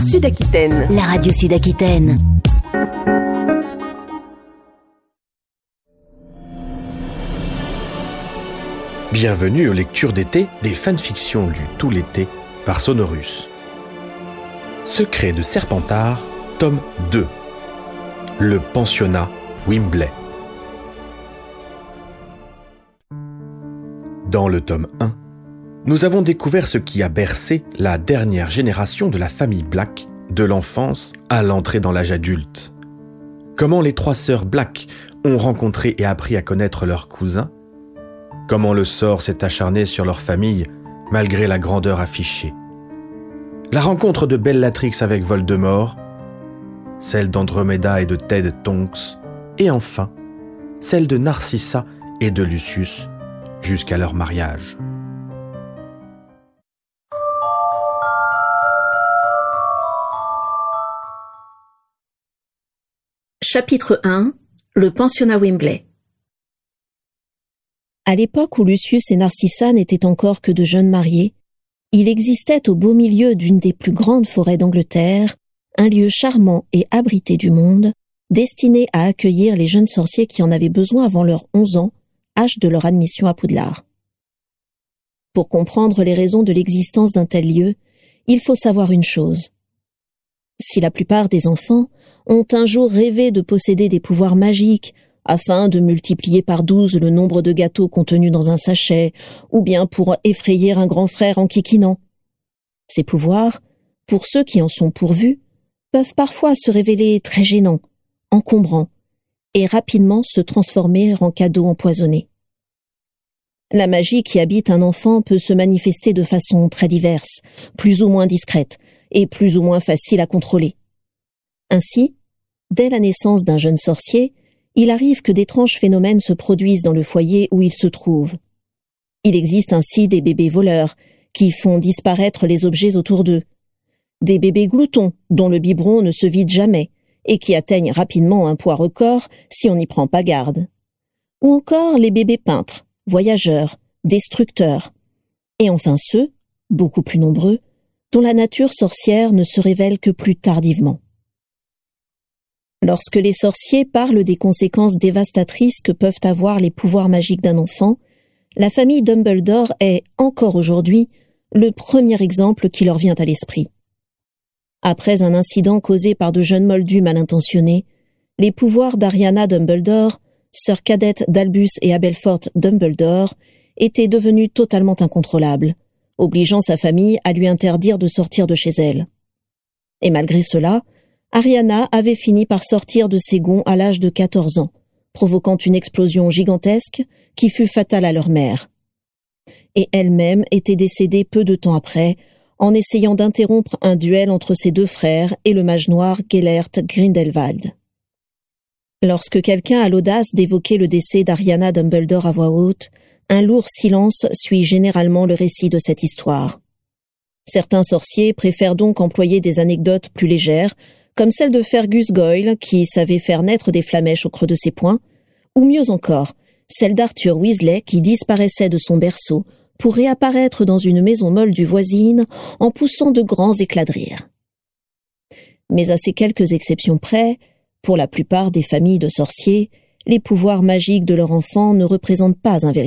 Sud-Aquitaine. La radio Sud-Aquitaine. Bienvenue aux lectures d'été des fanfictions lues tout l'été par Sonorus. Secret de Serpentard, tome 2. Le pensionnat Wimbley. Dans le tome 1, nous avons découvert ce qui a bercé la dernière génération de la famille Black, de l'enfance à l'entrée dans l'âge adulte. Comment les 3 sœurs Black ont rencontré et appris à connaître leurs cousins. Comment le sort s'est acharné sur leur famille malgré la grandeur affichée. La rencontre de Bellatrix avec Voldemort, celle d'Andromeda et de Ted Tonks, et enfin, celle de Narcissa et de Lucius, jusqu'à leur mariage. Chapitre 1. Le pensionnat Wimbley. À l'époque où Lucius et Narcissa n'étaient encore que de jeunes mariés, il existait au beau milieu d'une des plus grandes forêts d'Angleterre un lieu charmant et abrité du monde, destiné à accueillir les jeunes sorciers qui en avaient besoin avant leurs 11 ans, âge de leur admission à Poudlard. Pour comprendre les raisons de l'existence d'un tel lieu, il faut savoir une chose. Si la plupart des enfants ont un jour rêvé de posséder des pouvoirs magiques afin de multiplier par 12 le nombre de gâteaux contenus dans un sachet, ou bien pour effrayer un grand frère en kikinant, ces pouvoirs, pour ceux qui en sont pourvus, peuvent parfois se révéler très gênants, encombrants, et rapidement se transformer en cadeaux empoisonnés. La magie qui habite un enfant peut se manifester de façon très diverse, plus ou moins discrète, et plus ou moins facile à contrôler. Ainsi, dès la naissance d'un jeune sorcier, il arrive que d'étranges phénomènes se produisent dans le foyer où il se trouve. Il existe ainsi des bébés voleurs, qui font disparaître les objets autour d'eux, des bébés gloutons, dont le biberon ne se vide jamais, et qui atteignent rapidement un poids record si on n'y prend pas garde. Ou encore les bébés peintres, voyageurs, destructeurs, et enfin ceux, beaucoup plus nombreux, dont la nature sorcière ne se révèle que plus tardivement. Lorsque les sorciers parlent des conséquences dévastatrices que peuvent avoir les pouvoirs magiques d'un enfant, la famille Dumbledore est, encore aujourd'hui, le premier exemple qui leur vient à l'esprit. Après un incident causé par de jeunes moldus mal intentionnés, les pouvoirs d'Ariana Dumbledore, sœur cadette d'Albus et Aberforth Dumbledore, étaient devenus totalement incontrôlables, obligeant sa famille à lui interdire de sortir de chez elle. Et malgré cela, Ariana avait fini par sortir de ses gonds à l'âge de 14 ans, provoquant une explosion gigantesque qui fut fatale à leur mère. Et elle-même était décédée peu de temps après, en essayant d'interrompre un duel entre ses 2 frères et le mage noir Gellert Grindelwald. Lorsque quelqu'un a l'audace d'évoquer le décès d'Ariana Dumbledore à voix haute, un lourd silence suit généralement le récit de cette histoire. Certains sorciers préfèrent donc employer des anecdotes plus légères, comme celle de Fergus Goyle, qui savait faire naître des flamèches au creux de ses poings, ou mieux encore, celle d'Arthur Weasley qui disparaissait de son berceau pour réapparaître dans une maison moldue voisine en poussant de grands éclats de rire. Mais à ces quelques exceptions près, pour la plupart des familles de sorciers, les pouvoirs magiques de leur enfant ne représentent pas un véritable